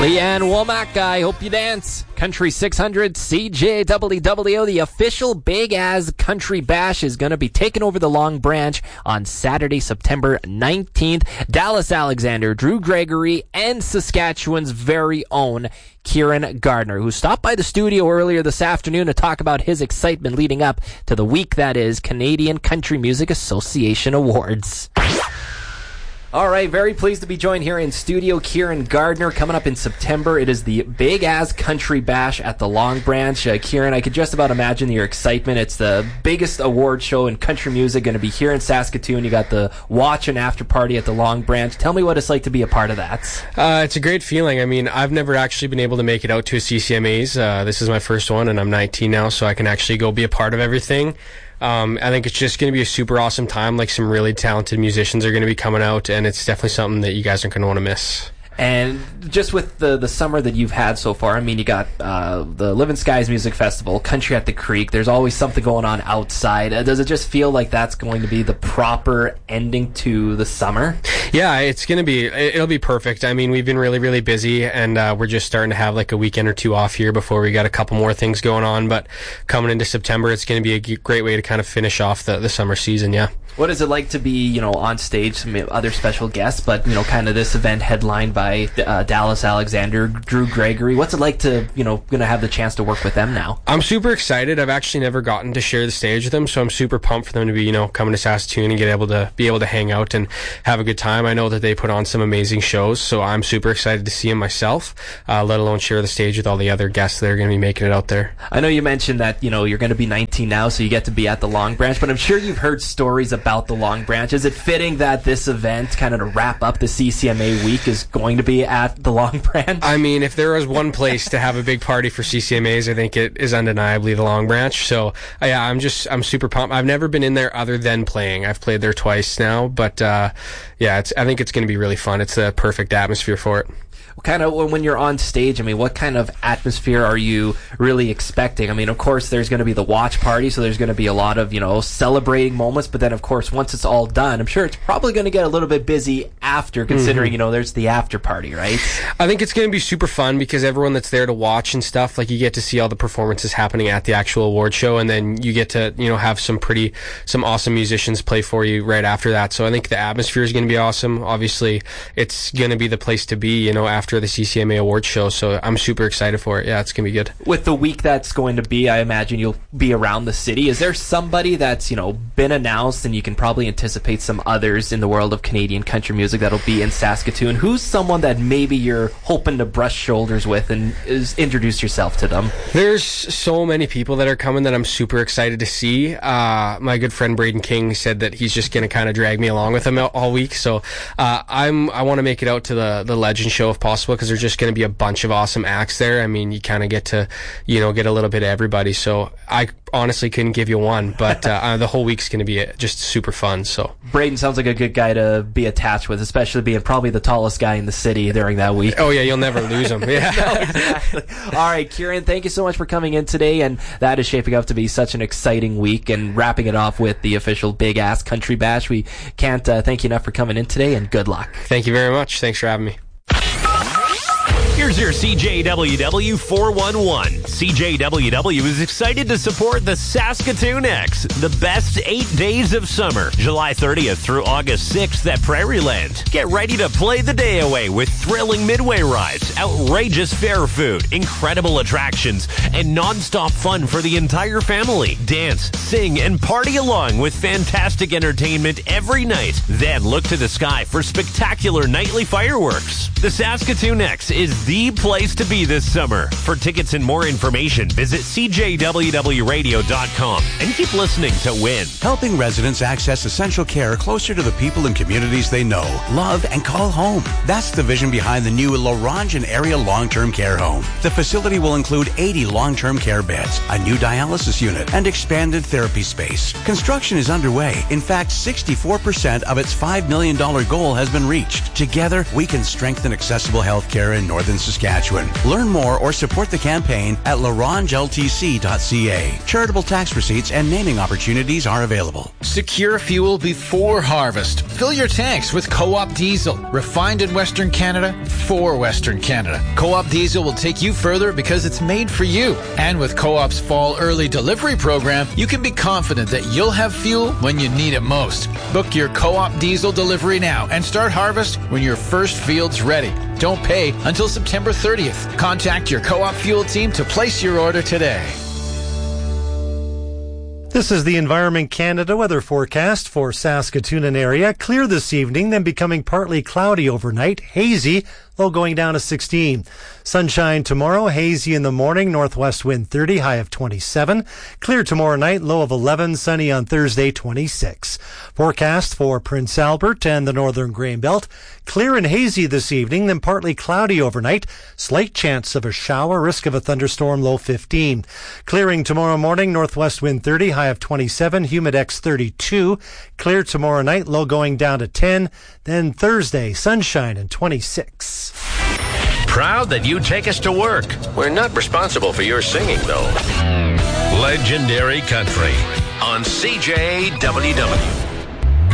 Leanne Womack, I hope you dance. Country 600 CJWWO, the official Big As Country Bash, is going to be taking over the Long Branch on Saturday, September 19th. Dallas Alexander, Drew Gregory, and Saskatchewan's very own Kieran Gardner, who stopped by the studio earlier this afternoon to talk about his excitement leading up to the week that is Canadian Country Music Association Awards. All right, very pleased to be joined here in studio. Kieran Gardner, coming up in September. It is the Big As Country Bash at the Long Branch. Kieran, I could just about imagine your excitement. It's the biggest award show in country music, going to be here in Saskatoon. You got the watch and after party at the Long Branch. Tell me what it's like to be a part of that. It's a great feeling. I mean, I've never actually been able to make it out to a CCMAs. This is my first one, and I'm 19 now, so I can actually go be a part of everything. I think it's just going to be a super awesome time. Like, some really talented musicians are going to be coming out, and it's definitely something that you guys aren't going to want to miss. And just with the summer that you've had so far, I mean, you got the Living Skies Music Festival, Country at the Creek. There's always something going on outside. Does it just feel like that's going to be the proper ending to the summer? Yeah, it'll be perfect. I mean, we've been really, really busy, and we're just starting to have like a weekend or two off here before we got a couple more things going on. But coming into September, it's going to be a great way to kind of finish off the summer season, yeah. What is it like to be, on stage, some other special guests, but, kind of this event headlined by Dallas Alexander, Drew Gregory? What's it like to, going to have the chance to work with them now? I'm super excited. I've actually never gotten to share the stage with them, so I'm super pumped for them to be, coming to Saskatoon and be able to hang out and have a good time. I know that they put on some amazing shows, so I'm super excited to see them myself, let alone share the stage with all the other guests that are going to be making it out there. I know you mentioned that, you're going to be 19 now, so you get to be at the Long Branch, but I'm sure you've heard stories about the Long Branch. Is it fitting that this event, kind of to wrap up the CCMA week, is going to be at the Long Branch? I mean, if there was one place to have a big party for CCMAs, I think it is undeniably the Long Branch. So, yeah, I'm super pumped. I've never been in there other than playing. I've played there twice now, but yeah, I think it's going to be really fun. It's the perfect atmosphere for it. Kind of when you're on stage, I mean, what kind of atmosphere are you really expecting? I mean, of course, there's going to be the watch party, so there's going to be a lot of, celebrating moments, but then, of course, once it's all done, I'm sure it's probably going to get a little bit busy after, considering, there's the after party, right? I think it's going to be super fun because everyone that's there to watch and stuff, like, you get to see all the performances happening at the actual award show, and then you get to, have some awesome musicians play for you right after that. So I think the atmosphere is going to be awesome. Obviously, it's going to be the place to be, after the CCMA Awards show, so I'm super excited for it. Yeah, it's going to be good. With the week that's going to be, I imagine you'll be around the city. Is there somebody that's, been announced, and you can probably anticipate some others in the world of Canadian country music that'll be in Saskatoon? Who's someone that maybe you're hoping to brush shoulders with and introduce yourself to them? There's so many people that are coming that I'm super excited to see. My good friend Braden King said that he's just going to kind of drag me along with him all week, so I want to make it out to the Legend show if possible, because there's just going to be a bunch of awesome acts there. I mean, you kind of get to, get a little bit of everybody. So I honestly couldn't give you one, but the whole week's going to be just super fun. So Braden sounds like a good guy to be attached with, especially being probably the tallest guy in the city during that week. Oh yeah, you'll never lose him. Yeah. No, exactly. All right, Kieran, thank you so much for coming in today, and that is shaping up to be such an exciting week, and wrapping it off with the official Big Ass Country Bash. We can't thank you enough for coming in today, and good luck. Thank you very much. Thanks for having me. Here's your CJWW 411. CJWW is excited to support the Saskatoon X, the best 8 days of summer, July 30th through August 6th at Prairieland. Get ready to play the day away with thrilling midway rides, outrageous fair food, incredible attractions, and non-stop fun for the entire family. Dance, sing, and party along with fantastic entertainment every night. Then look to the sky for spectacular nightly fireworks. The Saskatoon X is the place to be this summer. For tickets and more information, visit cjwwradio.com and keep listening to win. Helping residents access essential care closer to the people and communities they know, love, and call home. That's the vision behind the new Laurentian Area Long-Term Care Home. The facility will include 80 long-term care beds, a new dialysis unit, and expanded therapy space. Construction is underway. In fact, 64% of its $5 million goal has been reached. Together, we can strengthen accessible health care in Northern Saskatchewan. Learn more or support the campaign at larangeltc.ca. Charitable tax receipts and naming opportunities are available. Secure fuel before harvest. Fill your tanks with Co-op Diesel. Refined in Western Canada for Western Canada. Co-op Diesel will take you further because it's made for you. And with Co-op's fall early delivery program, you can be confident that you'll have fuel when you need it most. Book your Co-op Diesel delivery now and start harvest when your first field's ready. Don't pay until September 30th. Contact your Co-op Fuel team to place your order today. This is the Environment Canada weather forecast for Saskatoon and area. Clear this evening, then becoming partly cloudy overnight. Hazy, low going down to 16. Sunshine tomorrow, hazy in the morning, northwest wind 30, high of 27. Clear tomorrow night, low of 11, sunny on Thursday, 26. Forecast for Prince Albert and the northern Grain Belt. Clear and hazy this evening, then partly cloudy overnight. Slight chance of a shower, risk of a thunderstorm, low 15. Clearing tomorrow morning, northwest wind 30, high of 27, humidex 32. Clear tomorrow night, low going down to 10. Then Thursday, sunshine and 26. Proud that you take us to work. We're not responsible for your singing, though. Legendary Country on CJWW.